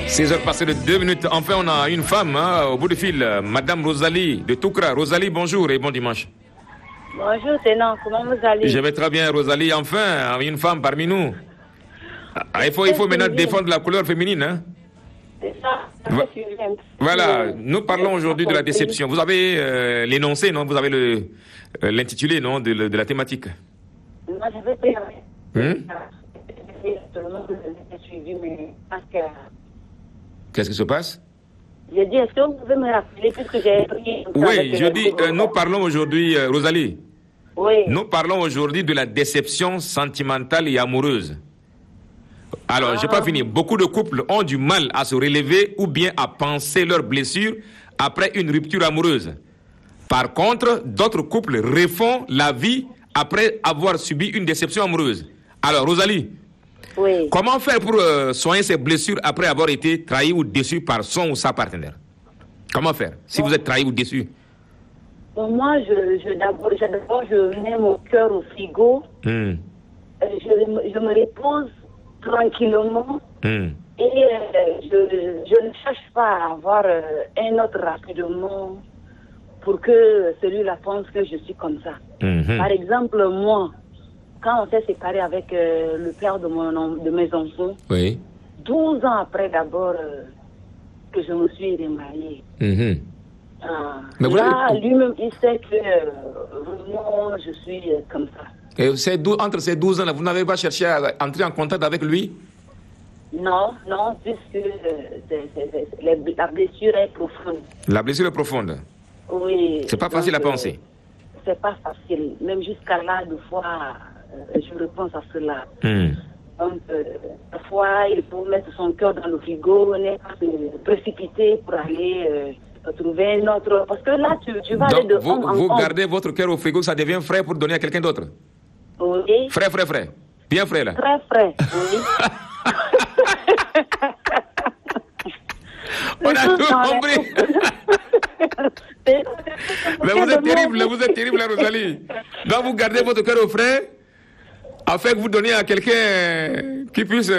16h passées de 2 minutes. Enfin, on a une femme au bout du fil, Madame Rosalie de Toukra. Rosalie, bonjour et bon dimanche. Bonjour, Ténant, comment vous allez? Je vais très bien, Rosalie. Enfin, une femme parmi nous. Il faut maintenant défendre la couleur féminine. Hein? C'est ça. Voilà, nous parlons aujourd'hui de la déception. Vous avez l'énoncé, non? Vous avez l'intitulé, non, de la thématique. Moi, je vais suivi, mais parce que... Qu'est-ce qui se passe? J'ai dit, est-ce que vous pouvez me rappeler puisque j'ai pris... Oui, je dis, nous parlons aujourd'hui, Rosalie. Oui. Nous parlons aujourd'hui de la déception sentimentale et amoureuse. Alors, j'ai pas fini. Beaucoup de couples ont du mal à se relever ou bien à penser leurs blessures après une rupture amoureuse. Par contre, d'autres couples refont la vie après avoir subi une déception amoureuse. Alors, Rosalie, oui. Comment faire pour soigner ces blessures après avoir été trahi ou déçu par son ou sa partenaire? Comment faire si vous êtes trahi ou déçu? Moi, d'abord, je mets mon cœur au frigo. Je me repose tranquillement. Et je ne cherche pas à avoir un autre rapidement pour que celui-là pense que je suis comme ça. Par exemple, moi, quand on s'est séparé avec le père de mes enfants, oui. 12 ans après d'abord que je me suis remariée. Mais là, lui-même, il sait que vraiment, je suis comme ça. Et entre ces 12 ans-là, vous n'avez pas cherché à entrer en contact avec lui? Non, puisque la blessure est profonde. La blessure est profonde? Oui. C'est pas facile à penser? C'est pas facile. Même jusqu'à là, deux fois... je repense à cela. Donc, parfois, il faut mettre son cœur dans le frigo, ne pas se précipiter pour aller trouver un autre. Parce que là, tu vas aller de homme en homme. Vous gardez votre cœur au frigo, ça devient frais pour donner à quelqu'un d'autre? Oui. Frais. Bien frais, là. Très frais, oui. On a tout compris. Mais vous êtes terrible, Rosalie. Donc, vous gardez votre cœur au frais afin que vous donniez à quelqu'un qui puisse,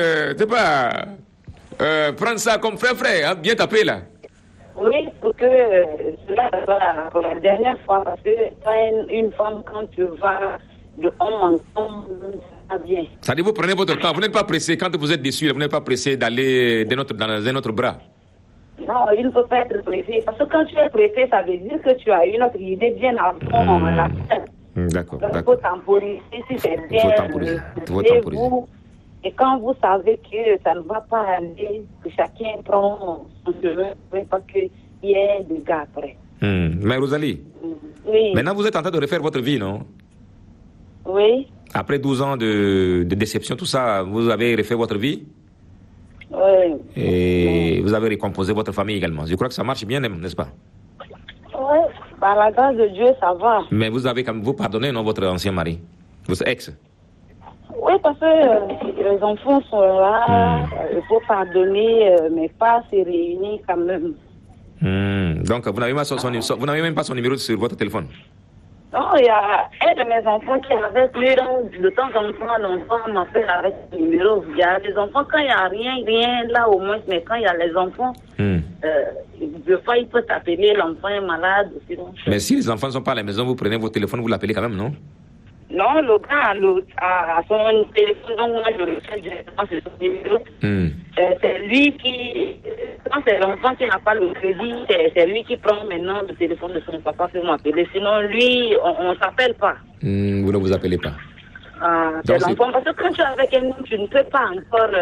prendre ça comme frais, hein, bien tapé là. Oui, pour que cela soit pour la dernière fois, parce que une femme, quand tu vas de homme en homme, ça va bien. Ça dit, vous prenez votre temps, vous n'êtes pas pressé, quand vous êtes déçu, vous n'êtes pas pressé d'aller dans un autre bras. Non, il ne faut pas être pressé, parce que quand tu es pressé, ça veut dire que tu as une autre idée bien avant la tête. D'accord. Il faut temporiser si c'est bien. Vous, et quand vous savez que ça ne va pas aller, que chacun prend son chemin, parce qu'il y ait des gars après. Mais Rosalie, oui. Maintenant vous êtes en train de refaire votre vie, non? Oui. Après 12 ans de déception, tout ça, vous avez refait votre vie? Oui. Et vous avez récomposé votre famille également. Je crois que ça marche bien, n'est-ce pas? Oui. Par la grâce de Dieu, ça va. Mais vous avez quand même vous pardonné, non, votre ancien mari, votre ex? Oui, parce que les enfants sont là, il faut pardonner, mais pas se réunir quand même. Donc, vous n'avez même pas son numéro sur votre téléphone? Non, il y a un de mes enfants qui est avec lui, donc de temps en temps, l'enfant m'appelle avec le numéro. Il y a des enfants, quand il n'y a rien là au moins, mais quand il y a les enfants, des fois il peut t'appeler, l'enfant est malade. Mais si les enfants ne sont pas à la maison, vous prenez votre téléphone, vous l'appelez quand même, non? Non, le gars a son téléphone, donc moi je le fais directement sur son numéro. C'est lui qui, quand c'est l'enfant qui n'a pas le crédit, c'est lui qui prend maintenant le téléphone de son papa pour m'appeler. Sinon, lui, on ne s'appelle pas. Vous ne vous appelez pas? C'est l'enfant, parce que quand tu es avec un homme, tu ne peux pas encore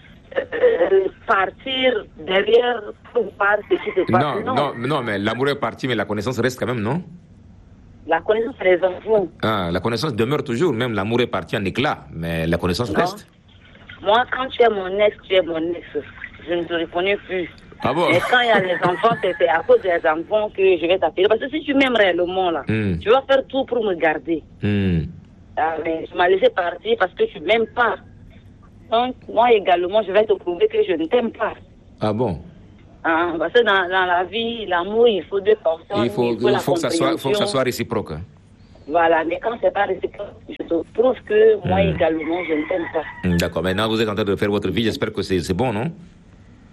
partir derrière pour voir ce qui se passe. Non, mais l'amour est parti, mais la connaissance reste quand même, non? La connaissance, c'est les enfants. La connaissance demeure toujours, même l'amour est parti en éclat, mais la connaissance reste. Moi, quand tu es mon ex, tu es mon ex. Je ne te reconnais plus. Ah bon? Et quand il y a les enfants, c'est à cause des enfants que je vais t'appeler. Parce que si tu m'aimes réellement, là, tu vas faire tout pour me garder. Mais tu m'as laissé partir parce que tu ne m'aimes pas. Donc, moi également, je vais te prouver que je ne t'aime pas. Ah bon? Parce que dans la vie, l'amour, il faut deux personnes. Il faut que ça soit réciproque. Voilà, mais quand c'est pas réciproque, je te prouve que moi également, je ne t'aime pas. D'accord, maintenant vous êtes en train de faire votre vie, j'espère que c'est bon, non?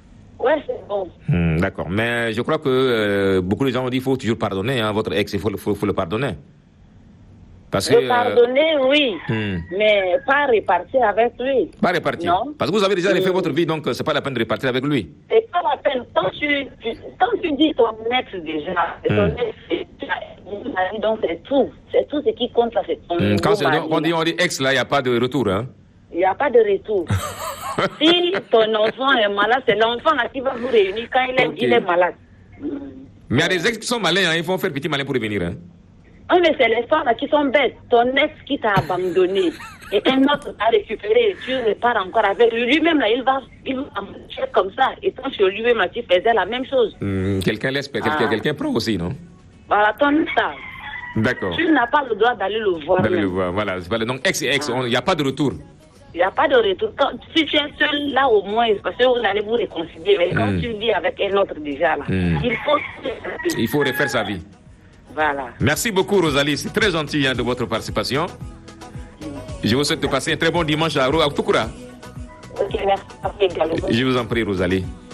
Ouais, c'est bon. D'accord. Mais je crois que beaucoup de gens ont dit qu'il faut toujours pardonner. Hein, votre ex, il faut le pardonner. Parce que, pardonner, oui. Mais pas repartir avec lui. Pas repartir. Non. Parce que vous avez déjà refait votre vie, donc c'est pas la peine de repartir avec lui. C'est pas la peine. Quand tu dis ton ex déjà, ton ex, donc c'est tout. C'est tout ce qui compte, là, c'est ton Quand on dit ex, là, il n'y a pas de retour. Hein? Il n'y a pas de retour. Si ton enfant est malade, c'est l'enfant là qui va vous réunir quand il est malade. Mais il y a des ex qui sont malins, hein, ils vont faire petit malin pour revenir. Hein? Oui, mais c'est les femmes là qui sont bêtes. Ton ex qui t'a abandonné et un autre t'a récupéré, tu repars encore avec lui. Lui-même là, il va faire comme ça. Et toi, sur lui-même là, tu faisais la même chose. Quelqu'un laisse, quelqu'un prend aussi, non? Voilà, ton ça. D'accord. Tu n'as pas le droit d'aller le voir. D'aller le voir, voilà. Donc, ex et ex, il n'y a pas de retour. Il n'y a pas de retour. Si tu es seul, là au moins, parce que vous allez vous réconcilier. Mais quand tu vis avec un autre déjà, là, il faut refaire sa vie. Voilà. Merci beaucoup, Rosalie. C'est très gentil de votre participation. Je vous souhaite de passer un très bon dimanche à Toukoura. Ok, merci. Je vous en prie, Rosalie.